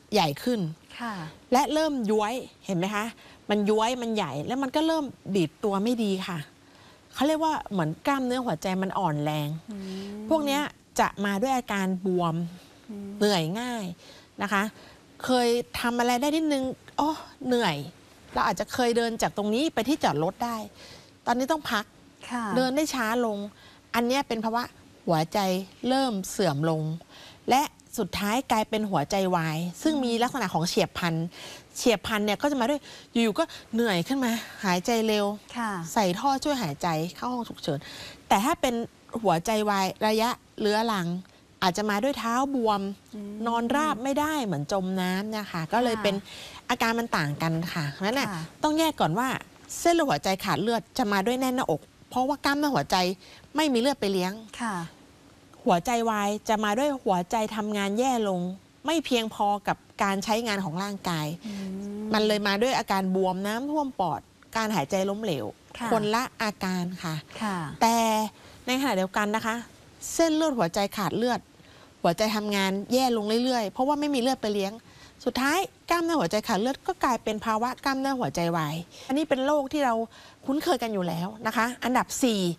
ใหญ่ขึ้นและเริ่มย้วยเห็นไหมคะมันย้วยมันใหญ่แล้วมันก็เริ่มบีบตัวไม่ดีค่ะเขาเรียกว่าเหมือนกล้ามเนื้อหัวใจมันอ่อนแรงพวกนี้จะมาด้วยอาการบวมเหนื่อยง่ายนะคะเคยทำอะไรได้นิดนึงอ๋อเหนื่อยเราอาจจะเคยเดินจากตรงนี้ไปที่จอดรถได้ตอนนี้ต้องพักเดินได้ช้าลงอันนี้เป็นเพราะว่าหัวใจเริ่มเสื่อมลงและสุดท้ายกลายเป็นหัวใจวายซึ่งมีลักษณะของเฉียบพลันเนี่ยก็จะมาด้วยอยู่ๆก็เหนื่อยขึ้นมาหายใจเร็วใส่ท่อช่วยหายใจเข้าห้องฉุกเฉินแต่ถ้าเป็นหัวใจวายระยะเรื้อรังอาจจะมาด้วยเท้าบวมนอนราบไม่ได้เหมือนจมน้ำนะคะก็เลยเป็นอาการมันต่างกันค่ะเพราะฉะนั้นต้องแยกก่อนว่าเส้นเลือดหัวใจขาดเลือดจะมาด้วยแน่นหน้าอกเพราะว่ากล้ามเนื้อหัวใจไม่มีเลือดไปเลี้ยงหัวใจวายจะมาด้วยหัวใจทำงานแย่ลงไม่เพียงพอกับการใช้งานของร่างกายมันเลยมาด้วยอาการบวมน้ำท่วมปอดการหายใจล้มเหลวคนละอาการค่ะแต่ในขณะเดียวกันนะคะเส้นเลือดหัวใจขาดเลือดหัวใจทำงานแย่ลงเรื่อยๆเพราะว่าไม่มีเลือดไปเลี้ยงสุดท้ายกล้ามเนื้อหัวใจขาดเลือดก็กลายเป็นภาวะกล้ามเนื้อหัวใจวายอันนี้เป็นโรคที่เราคุ้นเคยกันอยู่แล้วนะคะอันดับ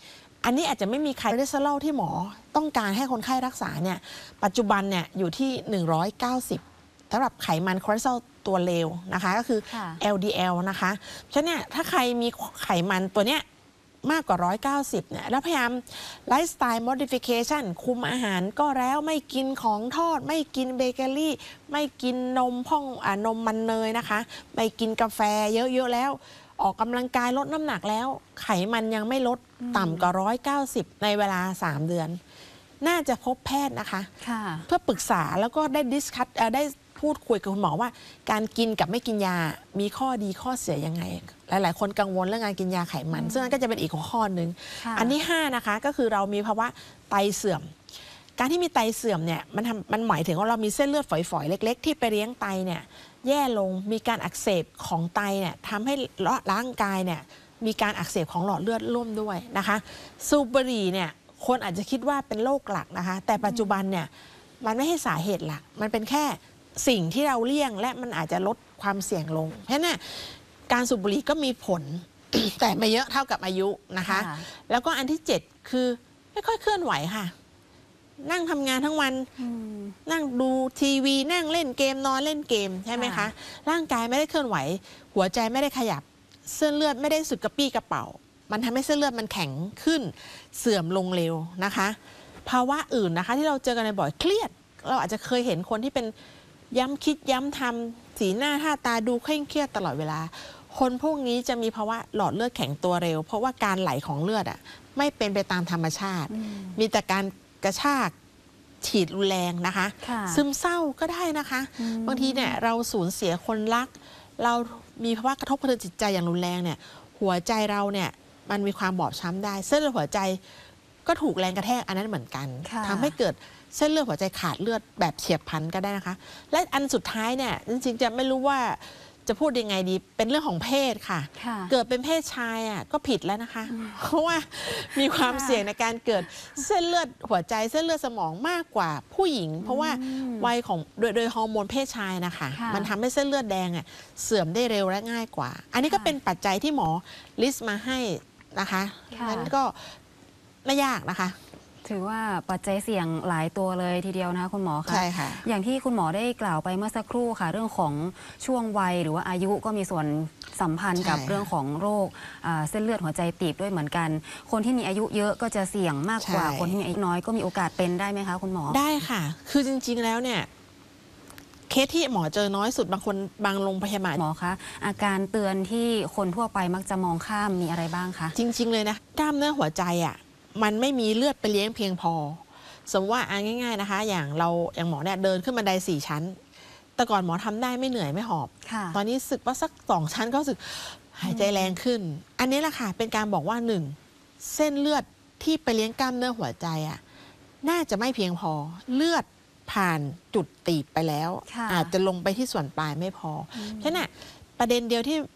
4อันนี้อาจจะไม่มีใครคอเลสเตอรอลที่หมอต้องการให้คนไข้รักษาเนี่ยปัจจุบันเนี่ยอยู่ที่190สำหรับไขมันคอเลสเตอรอลตัวเลวนะคะก็คือ LDL นะคะฉะนั้นเนี่ยถ้าใครมีไขมันตัวเนี้ยมากกว่า190เนี่ยแล้วพยายามไลฟ์สไตล์ modification คุมอาหารก็แล้วไม่กินของทอดไม่กินเบเกอรี่ไม่กินนมพ่องนมมันเนยนะคะไม่กินกาแฟเยอะๆแล้วออกกำลังกายลดน้ำหนักแล้วไขมันยังไม่ลดต่ำกว่า190ในเวลา3เดือนน่าจะพบแพทย์นะคะเพื่อปรึกษาแล้วก็ได้ดิสคัสได้พูดคุยกับคุณหมอว่าการกินกับไม่กินยามีข้อดีข้อเสียยังไงหลายๆคนกังวลเรื่องการกินยาไขมันซึ่งนั่นก็จะเป็นอีกข้อหนึ่งอันที่5นะคะก็คือเรามีภาวะไตเสื่อมการที่มีไตเสื่อมเนี่ยมันหมายถึงว่าเรามีเส้นเลือดฝอยๆเล็กๆที่ไปเลี้ยงไตเนี่ยแย่ลงมีการอักเสบของไตเนี่ยทำให้ร่างกายเนี่ยมีการอักเสบของหลอดเลือดร่วมด้วยนะคะสูบบุหรี่เนี่ยคนอาจจะคิดว่าเป็นโรคหลักนะคะแต่ปัจจุบันเนี่ยมันไม่ใช่สาเหตุหลักมันเป็นแค่สิ่งที่เราเลี่ยงและมันอาจจะลดความเสี่ยงลงเพราะฉะนั้นการสูบบุหรี่ก็มีผล แต่ไม่เยอะเท่ากับอายุนะคะแล้วก็อันที่7คือไม่ค่อยเคลื่อนไหวค่ะนั่งทำงานทั้งวันนั่งดูทีวีนั่งเล่นเกมนอนเล่นเกมใช่ไหมคะร่างกายไม่ได้เคลื่อนไหวหัวใจไม่ได้ขยับเส้นเลือดไม่ได้สึกกระปี้กระเป๋ามันทำให้เส้นเลือดมันแข็งขึ้นเสื่อมลงเร็วนะคะภาวะอื่นนะคะที่เราเจอกันในบ่อยเครียดเราอาจจะเคยเห็นคนที่เป็นย้ำคิดย้ำทำสีหน้าท่าตาดูเคร่งเครียดตลอดเวลาคนพวกนี้จะมีภาวะหลอดเลือดแข็งตัวเร็วเพราะว่าการไหลของเลือดไม่เป็นไปตามธรรมชาติมีแต่การกระชากฉีดรุนแรงนะคะซึมเศร้าก็ได้นะคะบางทีเนี่ยเราสูญเสียคนรักเรามีภาวะกระทบกระเทือนจิตใจอย่างรุนแรงเนี่ยหัวใจเราเนี่ยมันมีความบอบช้ำได้เส้นเลือดหัวใจก็ถูกแรงกระแทกอันนั้นเหมือนกันทำให้เกิดเส้นเลือดหัวใจขาดเลือดแบบเฉียบพลันก็ได้นะคะและอันสุดท้ายเนี่ยจริงๆจะไม่รู้ว่าจะพูดยังไงดีเป็นเรื่องของเพศค่ะเกิดเป็นเพศชายก็ผิดแล้วนะคะเพราะว่ามีความเสี่ยงในการเกิดเส้นเลือดหัวใจเส้นเลือดสมองมากกว่าผู้หญิงเพราะว่าวัยของโดยฮอร์โมนเพศชายนะคะมันทำให้เส้นเลือดแดงเสื่อมได้เร็วและง่ายกว่าอันนี้ก็เป็นปัจจัยที่หมอลิสต์มาให้นะคะนั้นก็ไม่ยากนะคะถือว่าปัจจัยเสี่ยงหลายตัวเลยทีเดียวนะคะคุณหมอคะใช่ค่ะอย่างที่คุณหมอได้กล่าวไปเมื่อสักครู่ค่ะเรื่องของช่วงวัยหรือว่าอายุก็มีส่วนสัมพันธ์กับเรื่องของโรคเส้นเลือดหัวใจตีบด้วยเหมือนกันคนที่มีอายุเยอะก็จะเสี่ยงมากกว่าคนที่มีอายุน้อยก็มีโอกาสเป็นได้ไหมคะคุณหมอได้ค่ะคือจริงๆแล้วเนี่ยเคสที่หมอเจอน้อยสุดบางคนบางโรงพยาบาลหมอคะอาการเตือนที่คนทั่วไปมักจะมองข้ามมีอะไรบ้างคะจริงๆเลยนะกล้ามเนื้อหัวใจมันไม่มีเลือดไปเลี้ยงเพียงพอสมมติว่าง่ายๆนะคะอย่างหมอเนี่ยเดินขึ้นบันได4 ชั้นแต่ก่อนหมอทำได้ไม่เหนื่อยไม่หอบตอนนี้สึกว่าสัก2 ชั้นก็สึกหายใจแรงขึ้นอันนี้แหละค่ะเป็นการบอกว่า1เส้นเลือดที่ไปเลี้ยงกล้ามเนื้อหัวใจน่าจะไม่เพียงพอเลือดผ่านจุดตีบไปแล้วอาจจะลงไปที่ส่วนปลายไม่พอฉะนั้นประเด็นเดียวที่